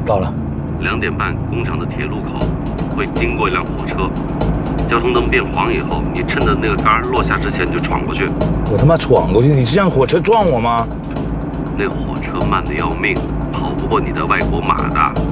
到了。 2点半，工厂的铁路口会经过一辆火车，交通灯变黄以后，你趁着那个杆落下之前就闯过去。 我他妈闯过去，你是让火车撞我吗？ 那火车慢得要命，跑不过你的外国马的。